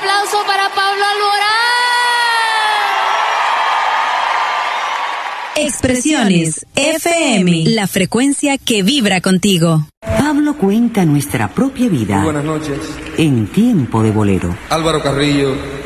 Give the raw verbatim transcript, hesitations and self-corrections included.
aplauso para Pablo Alborán. Expresiones F M, la frecuencia que vibra contigo. Pablo cuenta nuestra propia vida. Muy buenas noches. En tiempo de bolero. Álvaro Carrillo